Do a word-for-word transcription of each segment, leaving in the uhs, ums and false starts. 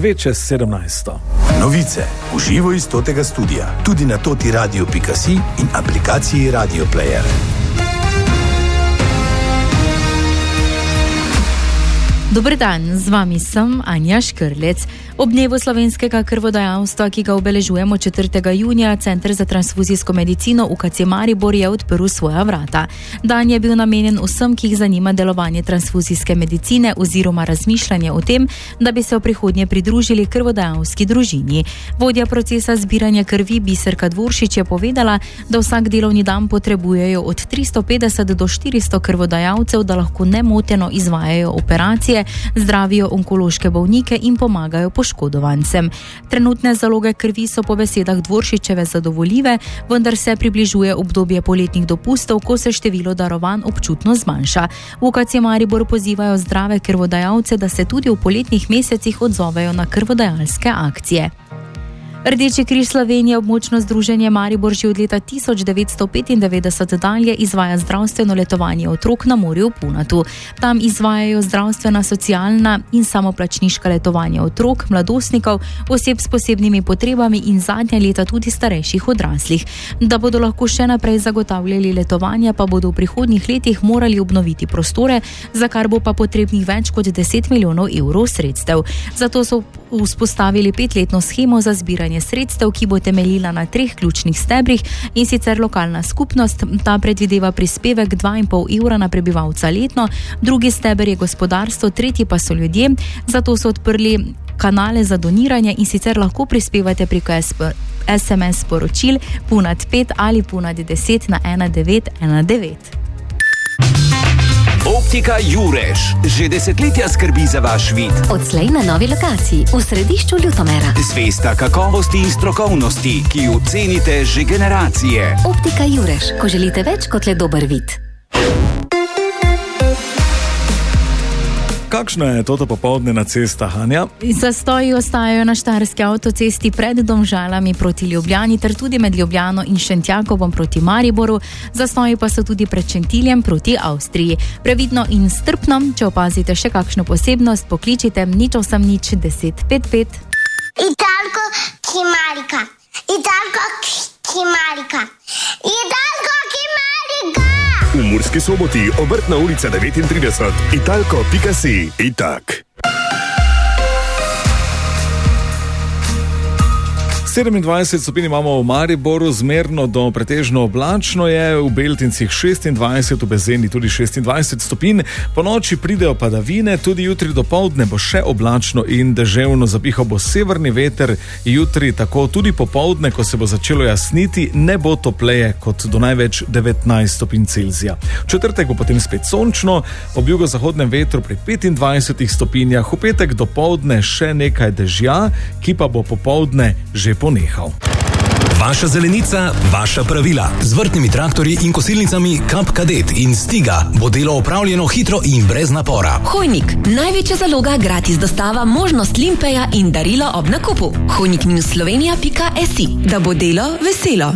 dve čez sedemnajsto. Novice v živo iz totega studia, tudi na totiradio pika si in aplikaciji Radio Player. Dober dan, z vami sem Anja Škrlec. Ob dnevu slovenskega krvodajalstva, ki ga obeležujemo četrtega junija, Center za transfuzijsko medicino U K C Maribor je odprl svoja vrata. Dan je bil namenjen vsem, ki jih zanima delovanje transfuzijske medicine oziroma razmišljanje o tem, da bi se v prihodnje pridružili krvodajalski družini. Vodja procesa zbiranja krvi Biserka Dvoršič je povedala, da vsak delovni dan potrebujejo od tristo petdeset do štiristo krvodajalcev, da lahko nemoteno izvajajo operacije, zdravijo onkološke bolnike in pomagajo poškodovancem. Trenutne zaloge krvi so po besedah Dvoršičeve zadovoljive, vendar se približuje obdobje poletnih dopustov, ko se število darovanj občutno zmanjša. V U K C Maribor pozivajo zdrave krvodajalce, da se tudi v poletnih mesecih odzovejo na krvodajalske akcije. Rdeči križ Slovenije območno združenje Maribor že od leta tisoč devetsto petindevetdeset dalje izvaja zdravstveno letovanje otrok na morju v Punatu. Tam izvajajo zdravstvena, socialna in samoplačniška letovanja otrok, mladostnikov, oseb s posebnimi potrebami in zadnja leta tudi starejših odraslih. Da bodo lahko še naprej zagotavljali letovanja, pa bodo v prihodnjih letih morali obnoviti prostore, za kar bo pa potrebnih več kot deset milijonov evrov sredstev. Zato so vzpostavili petletno shemo za zbiranje sredstev, ki bo temeljila na treh ključnih stebrih, in sicer lokalna skupnost, ta predvideva prispevek dva in pol evra na prebivalca letno, drugi steber je gospodarstvo, tretji pa so ljudje, zato so odprli kanale za doniranje in sicer lahko prispevate preko es em es sporočil punat pet ali punat deset na ena devet ena devet. Optika Jurež že desetletja skrbi za vaš vid. Odslej na novi lokaciji v središču Ljutomera. Zvesta kakovosti in strokovnosti, ki jo cenite že generacije. Optika Jurež, ko želite več kot le dober vid. Kakšno je toto popoldne na cestah, Anja? Zastoji ostajajo na štajerski avtocesti pred Domžalami proti Ljubljani ter tudi med Ljubljano in Šentjakovom proti Mariboru. Zastoji pa so tudi pred Šentiljem proti Avstriji. Previdno in strpno, če opazite še kakšno posebnost, pokličite nič osem nič deset pet pet. Italko Kimarika. Italko Kimarika. Italko Kimarika. V Murski Soboti, Obrtna ulica devetintrideset, italko pika si. Itak. sedemindvajset stopinj imamo v Mariboru, zmerno do pretežno oblačno je, v Beltincih šestindvajset, v Bezeni tudi šestindvajset stopinj. Po noči pridejo padavine, tudi jutri dopoldne bo še oblačno in deževno, zapihal bo severni veter, jutri tako tudi popoldne, ko se bo začelo jasniti, ne bo topleje kot do največ devetnajst stopinj Celzija. V četrtek bo potem spet sončno, ob jugozahodnem vetru pri petindvajsetih stopinjah, v petek dopoldne še nekaj dežja, ki pa bo popoldne že ponehal. Vaša zelenica, vaša pravila. Z vrtnimi traktorji in kosilnicami Kap Kadet in Stiga bo delo opravljeno hitro in brez napora. Hojnik, največja zaloga, gratis dostava, možnost limpeja in darilo ob nakupu. hojnik minus slovenija pika si, da bo delo veselo.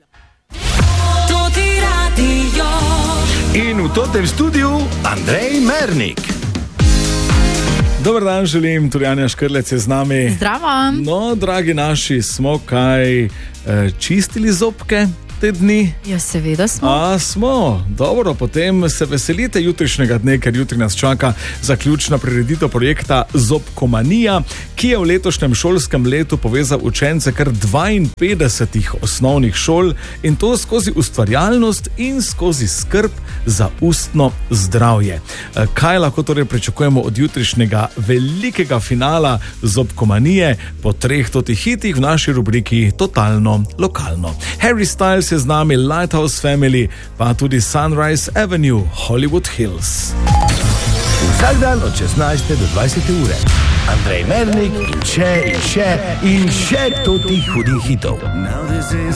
In v totem studiu Andrej Mernik. Dober dan želim, tudi Anja Škrlec je z nami. Zdravo. No, dragi naši, smo kaj eh, čistili zobke te dni? Ja, seveda smo. A, smo. Dobro, potem se veselite jutrišnjega dne, ker jutri nas čaka zaključna prireditev projekta Zobkomanija, ki je v letošnjem šolskem letu povezal učence kar dvainpetdesetih osnovnih šol, in to skozi ustvarjalnost in skozi skrb za ustno zdravje. Kaj lahko torej pričakujemo od jutrišnjega velikega finala Zobkomanije po treh totih hitih v naši rubriki Totalno lokalno? Harry Styles je z nami, Lighthouse Family, pa tudi Sunrise Avenue, Hollywood Hills. Vsak dan od šestnajste do dvajsete ure. Andrej Mernik in še in še in še totih hudih hitov.